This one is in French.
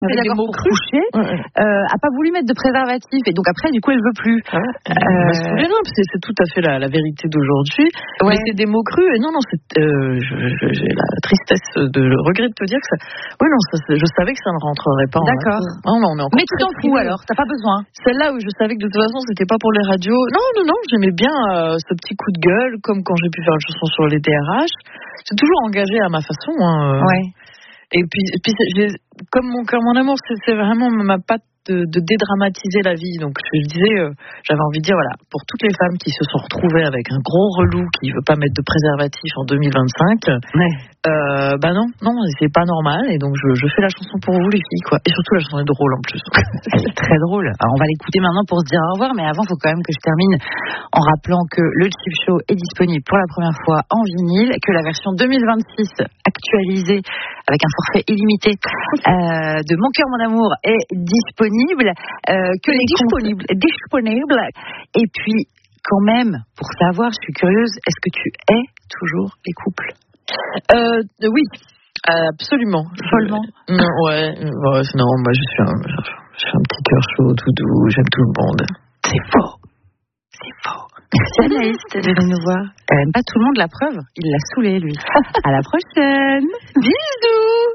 avec des mots crus, a pas voulu mettre de préservatif et donc après du coup elle veut plus. C'est tout à fait la vérité d'aujourd'hui. Mais c'est des mots crus et non j'ai la tristesse le regret de te dire que ça. Je savais que ça ne rentrerait pas. D'accord. Mais tu t'en fous alors, t'as pas besoin. Celle-là où je savais que de toute façon c'était pas pour les radios. Non, j'aimais bien ce petit coup de gueule, comme quand j'ai pu faire une chanson sur les DRH. C'est toujours engagé à ma façon. Et puis comme mon cœur, mon amour, c'est vraiment ma patte de dédramatiser la vie. Donc je disais, j'avais envie de dire pour toutes les femmes qui se sont retrouvées avec un gros relou qui veut pas mettre de préservatif en 2025, non, c'est pas normal. Et donc je fais la chanson pour vous les filles, quoi. Et surtout la chanson est drôle en plus. Elle est très drôle. Alors on va l'écouter maintenant pour se dire au revoir, mais avant il faut quand même que je termine en rappelant que le Chill Show est disponible pour la première fois en vinyle, que la version 2026 actualisée avec un forfait illimité de Mon cœur, mon amour est disponible, que les disponible. Et puis quand même, pour savoir, je suis curieuse, est-ce que tu hais toujours les couples? Oui, absolument. Follement. Non, moi je suis un petit cœur chaud, tout doux, j'aime tout le monde. C'est faux. Merci Anaïs d'être venue nous voir. Pas tout le monde, la preuve, il l'a saoulé lui. À la prochaine. Bisous.